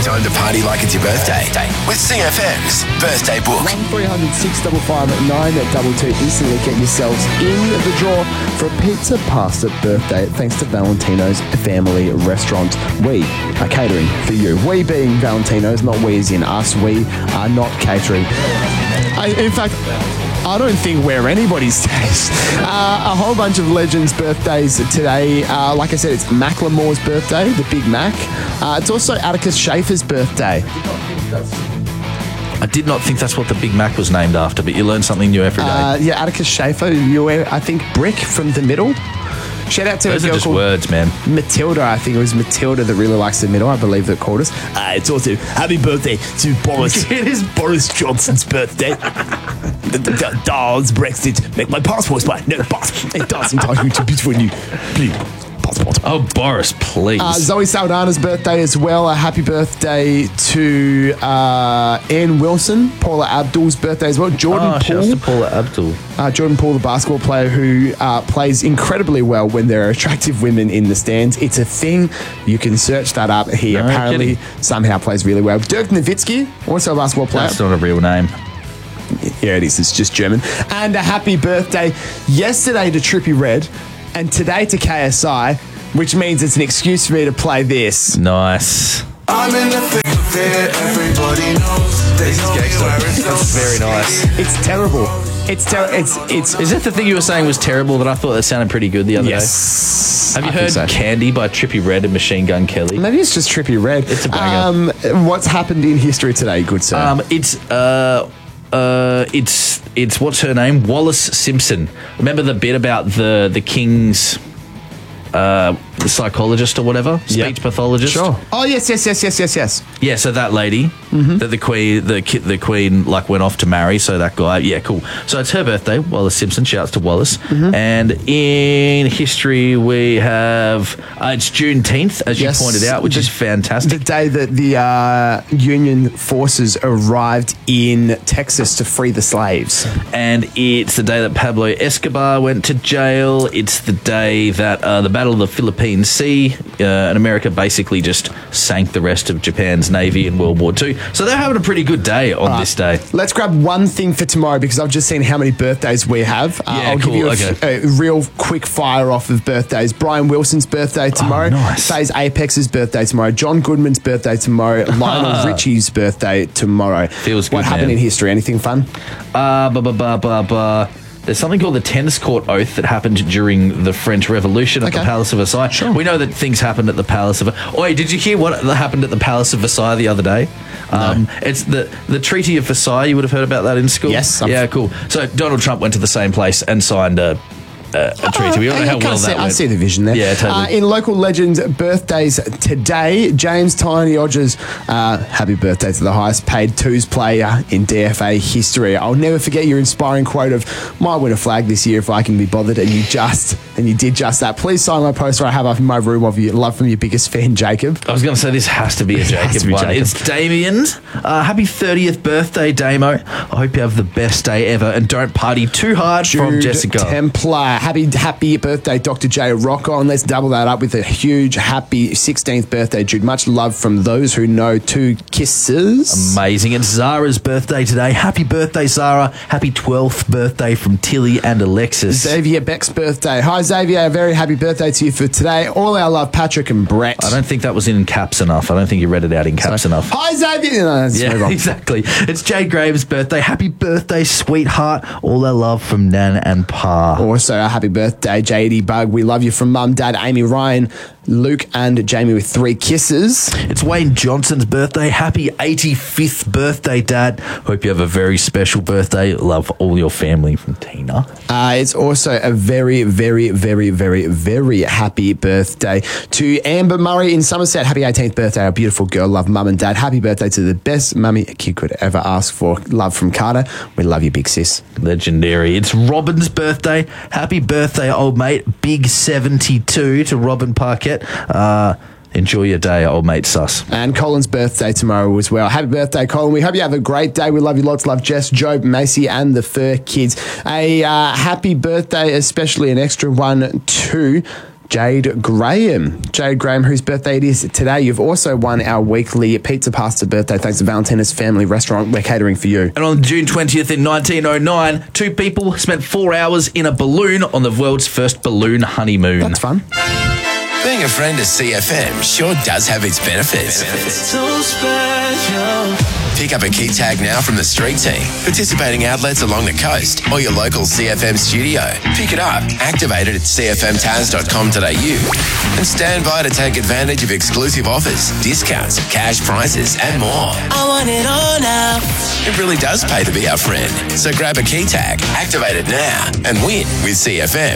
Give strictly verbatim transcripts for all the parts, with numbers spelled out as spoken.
Time to party like it's your birthday with C F M's Birthday Book. one three hundred six five five nine two two. Instantly get yourselves in the draw for a pizza pasta birthday thanks to Valentino's Family Restaurant. We are catering for you. We being Valentino's, not we as in us. We are not catering. I, in fact, I don't think we're anybody's taste. Uh, a whole bunch of legends' birthdays today. Uh, like I said, it's Macklemore's birthday, the Big Mac. Uh, it's also Atticus Schaffer's birthday. I did not think that's what the Big Mac was named after, but you learn something new every day. Uh, yeah, Atticus Schaffer, you were, I think, Brick from The Middle. Shout out to Those a are girl just called words, man. Matilda. I think it was Matilda that really likes The Middle, I believe, that called us. Uh, it's also happy birthday to Boris. It is Boris Johnson's birthday. Does Brexit make my passport expire? No, but it does entitle you to beautiful new blue passport. Oh, Boris, please. Uh, Zoe Saldana's birthday as well. A happy birthday to uh, Ann Wilson. Paula Abdul's birthday as well. Jordan oh, Poole. shouts to Paula Abdul. Uh, Jordan Poole, the basketball player who uh, plays incredibly well when there are attractive women in the stands. It's a thing. You can search that up. He No apparently kidding. somehow plays really well. Dirk Nowitzki, also a basketball player. That's not a real name. Yeah, it is. It's just German. And a happy birthday yesterday to Trippie Redd and today to K S I, which means it's an excuse for me to play this. Nice. I'm in the thick of it, everybody knows. They know me where it That's goes. very nice. It's terrible. It's terrible. It's it's. Is that the thing you were saying was terrible that I thought that sounded pretty good the other Yes. day? Have you I heard think so. Candy by Trippie Redd and Machine Gun Kelly? Maybe it's just Trippie Redd. It's a banger. Um, what's happened in history today, good sir? Um, it's uh, uh, it's it's what's her name? Wallace Simpson. Remember the bit about the the King's uh, psychologist or whatever, speech Yep. pathologist? Sure. Oh yes, yes, yes, yes, yes, yes. Yeah, so that lady Mm-hmm. that the queen, the ki- the queen, like went off to marry. So that guy, yeah, cool. So it's her birthday, Wallace Simpson. Shouts to Wallace. Mm-hmm. And in history, we have uh, it's Juneteenth, as Yes. you pointed out, which The- is fantastic. The day that the uh, Union forces arrived in Texas to free the slaves. And it's the day that Pablo Escobar went to jail. It's the day that uh, the Battle of the Philippine Sea, uh, and America basically just sank the rest of Japan's navy in World War Two. So they're having a pretty good day on this day. Let's grab one thing for tomorrow because I've just seen how many birthdays we have. Uh, Yeah, I'll cool, give you a, okay. f- a real quick fire off of birthdays. Brian Wilson's birthday tomorrow. Oh, nice. Faze Apex's birthday tomorrow. John Goodman's birthday tomorrow. Lionel Richie's birthday tomorrow. Feels good, What happened man. in history? Anything fun? Uh, ba ba ba ba ba. There's something called the tennis court oath that happened during the French Revolution at Okay. the Palace of Versailles. Sure. We know that things happened at the Palace of. Oi, did you hear what happened at the Palace of Versailles the other day? Um, it's the the Treaty of Versailles. You would have heard about that in school. Yes, I'm- Yeah, cool. So Donald Trump went to the same place and signed a. Uh, a treaty. We don't know I how can well see, that I went. see the vision there. Yeah, totally. Uh, in local legends birthdays today, James Tiny Odgers, uh, happy birthday to the highest paid twos player in D F A history. I'll never forget your inspiring quote of, might win a flag this year if I can be bothered, and you just, and you did just that. Please sign my poster I have up in my room of you. Love from your biggest fan, Jacob. I was going to say this has to be a has Jacob to be one. Jacob. It's Damien's. Uh, happy thirtieth birthday, Damo. I hope you have the best day ever and don't party too hard from Jude Jessica. Templar. Happy, happy birthday, Doctor J. Rock on. Let's double that up with a huge happy sixteenth birthday, Jude. Much love from those who know. Two kisses. Amazing. It's Zara's birthday today. Happy birthday, Zara. Happy twelfth birthday from Tilly and Alexis. Xavier Beck's birthday. Hi, Xavier. A very happy birthday to you for today. All our love, Patrick and Brett. I don't think that was in caps enough. I don't think you read it out in caps enough. Hi, Xavier. No, let's move Yeah, on. exactly. It's Jade Graves' birthday. Happy birthday, sweetheart. All our love from Nan and Pa. Also, a happy birthday, J D Bug. We love you from Mum, Dad, Amy, Ryan, Luke, and Jamie with three kisses. It's Wayne Johnson's birthday. Happy eighty-fifth birthday, Dad. Hope you have a very special birthday. Love all your family from Tina. Uh, it's also a very, very, very, very, very happy birthday to Amber Murray in Somerset. Happy eighteenth birthday, our beautiful girl. Love Mum and Dad. Happy birthday to the best mummy a kid could ever ask for. Love from Carter. We love you, big sis. Legendary. It's Robin's birthday. Happy birthday, old mate. Big seventy-two to Robin Parkett. Uh, enjoy your day, old mate Sus. And Colin's birthday tomorrow as well. Happy birthday, Colin. We hope you have a great day. We love you lots. Love Jess, Job, Macy, and the Fur Kids. A uh, happy birthday, especially an extra one to Jade Graham. Jade Graham, whose birthday it is today. You've also won our weekly Pizza Pasta birthday thanks to Valentina's Family Restaurant. We're catering for you. And on June twentieth in nineteen oh nine, two people spent four hours in a balloon on the world's first balloon honeymoon. That's fun. Being a friend of C F M sure does have its benefits. So special. Pick up a key tag now from the street team, participating outlets along the coast, or your local C F M studio. Pick it up, activate it at c f m taz dot com dot a u, and stand by to take advantage of exclusive offers, discounts, cash prizes, and more. I want it all now. It really does pay to be our friend. So grab a key tag, activate it now, and win with C F M.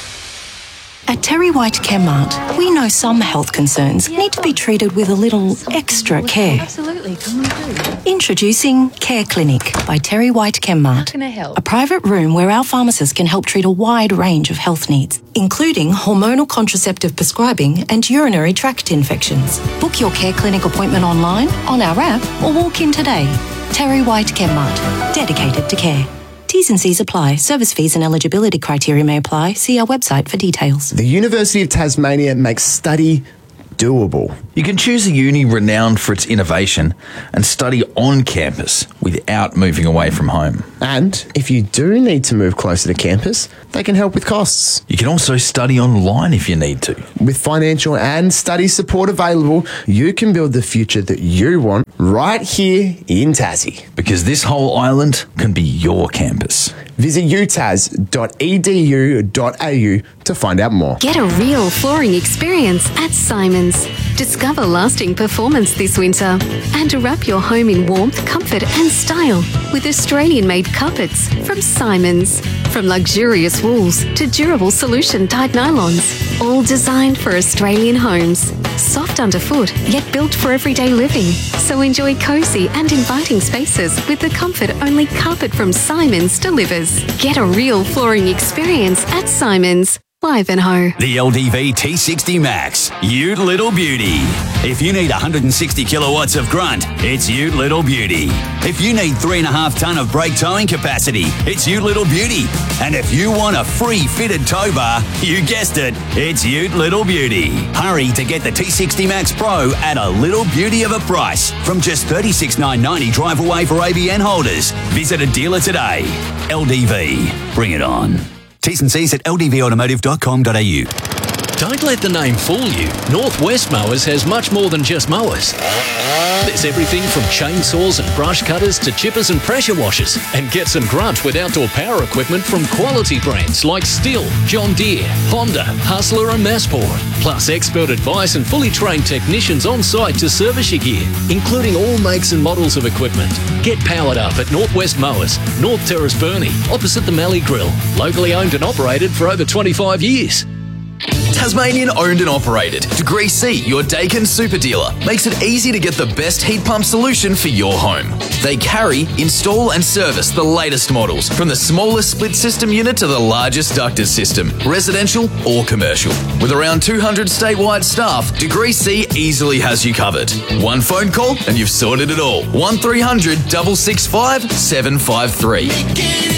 At Terry White Chemmart, we know some health concerns need to be treated with a little extra care. Absolutely, come on through. Introducing Care Clinic by Terry White Chemmart. How can I help? A private room where our pharmacists can help treat a wide range of health needs, including hormonal contraceptive prescribing and urinary tract infections. Book your Care Clinic appointment online, on our app, or walk in today. Terry White Chemmart, dedicated to care. T's and C's apply. Service fees and eligibility criteria may apply. See our website for details. The University of Tasmania makes study doable. You can choose a uni renowned for its innovation and study on campus without moving away from home. And if you do need to move closer to campus, they can help with costs. You can also study online if you need to. With financial and study support available, you can build the future that you want right here in Tassie. Because this whole island can be your campus. Visit u tas dot e d u dot a u to find out more. Get a real flooring experience at Simons. Discover lasting performance this winter and wrap your home in warmth, comfort and style with Australian-made carpets from Simons. From luxurious wools to durable solution-dyed nylons, all designed for Australian homes. Soft underfoot, yet built for everyday living. So enjoy cosy and inviting spaces with the comfort only carpet from Simons delivers. Get a real flooring experience at Simons. Ivanhoe. The L D V T sixty Max, Ute Little Beauty. If you need one hundred sixty kilowatts of grunt, it's Ute Little Beauty. If you need three and a half ton of brake towing capacity, it's Ute Little Beauty. And if you want a free fitted tow bar, you guessed it, it's Ute Little Beauty. Hurry to get the T sixty Max Pro at a little beauty of a price from just thirty-six thousand nine hundred ninety drive away for A B N holders. Visit a dealer today. L D V, bring it on. T's and C's at l d v automotive dot com dot a u. Don't let the name fool you. Northwest Mowers has much more than just mowers. There's everything from chainsaws and brush cutters to chippers and pressure washers. And get some grunt with outdoor power equipment from quality brands like Stihl, John Deere, Honda, Hustler and Massport. Plus expert advice and fully trained technicians on site to service your gear, including all makes and models of equipment. Get powered up at Northwest Mowers, North Terrace Burnie, opposite the Mallee Grill. Locally owned and operated for over twenty-five years. Tasmanian owned and operated. Degree C, your Daikin super dealer, makes it easy to get the best heat pump solution for your home. They carry, install and service the latest models, from the smallest split system unit to the largest ducted system, residential or commercial. With around two hundred statewide staff, Degree C easily has you covered. One phone call and you've sorted it all. one three hundred, six six five, seven five three. Make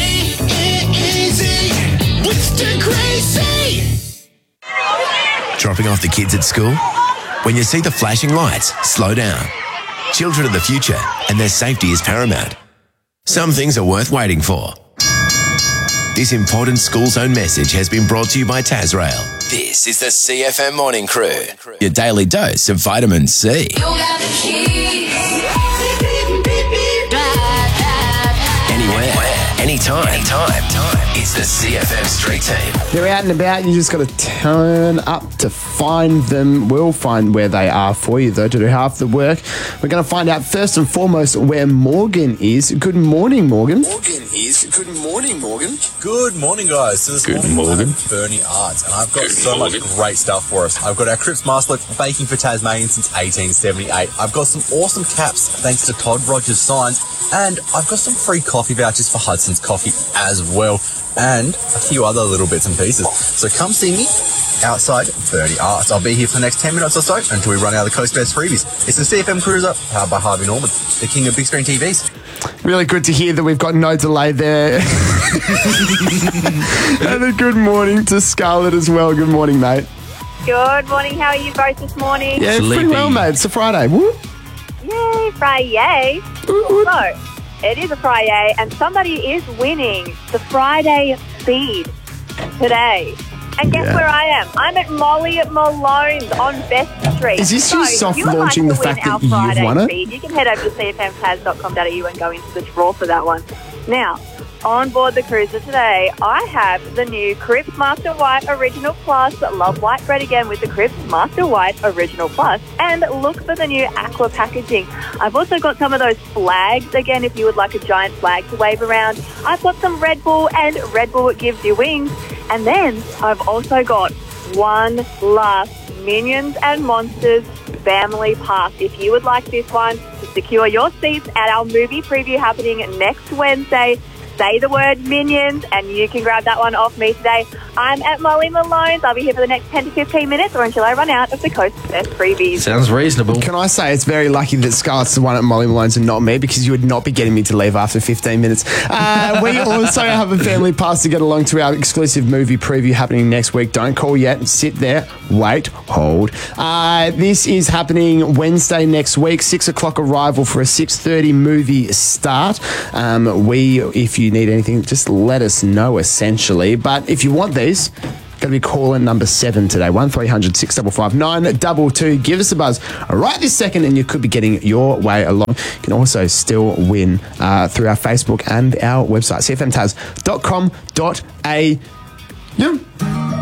it easy with Degree C. Dropping off the kids at school? When you see the flashing lights, slow down. Children are the future, and their safety is paramount. Some things are worth waiting for. This important school zone message has been brought to you by Tasrail. This is the C F M Morning Crew, your daily dose of vitamin C. Anywhere, anytime, anytime. It's the C F M Street Team. They're out and about. You just got to turn up to find them. We'll find where they are for you, though, to do half the work. We're going to find out first and foremost where Morgan is. Good morning, Morgan. Morgan is. Good morning, Morgan. Good morning, guys. So this Good morning morning. I'm at Burnie Arts, and I've got Good so morning. much great stuff for us. I've got our Cripps Master baking for Tasmanians since eighteen seventy-eight. I've got some awesome caps thanks to Todd Rogers Signs, and I've got some free coffee vouchers for Hudson's Coffee as well, and a few other little bits and pieces. So come see me outside Burnie Arts. I'll be here for the next ten minutes or so until we run out of the Coast Best freebies. It's the C F M Cruiser, powered by Harvey Norman, the king of big screen T Vs. Really good to hear that we've got no delay there. And a good morning to Scarlett as well. Good morning, mate. Good morning. How are you both this morning? Yeah, pretty well, mate. It's a Friday. Woo. Yay, Friday. So, it is a Friday, and somebody is winning the Friday feed today. And guess Yeah. where I am? I'm at Molly Malone's on Best Street. Is this so you if soft you would like launching to the win fact our that you've Friday won it? feed, you can head over to c f m taz dot com dot a u and go into the draw for that one. Now, on board the cruiser today, I have the new Cripps Master White Original Plus. Love white bread again with the Cripps Master White Original Plus. And look for the new aqua packaging. I've also got some of those flags, again, if you would like a giant flag to wave around. I've got some Red Bull, and Red Bull gives you wings. And then I've also got one last Minions and Monsters Family Pass. If you would like this one to secure your seats at our movie preview happening next Wednesday, say the word Minions and you can grab that one off me today. I'm at Molly Malone's. I'll be here for the next ten to fifteen minutes or until I run out of the Coast Best freebies. Sounds reasonable. Can I say it's very lucky that Scarlett's the one at Molly Malone's and not me, because you would not be getting me to leave after fifteen minutes. Uh, we also have a family pass to get along to our exclusive movie preview happening next week. Don't call yet. Sit there. Wait. Hold. Uh, this is happening Wednesday next week. Six o'clock arrival for a six thirty movie start. Um, we, if you need anything, just let us know, essentially. But if you want these, going to be calling number seven today, one three hundred six five five nine two two. Give us a buzz right this second and you could be getting your way along. You can also still win uh, through our Facebook and our website, c f m taz dot com dot a u.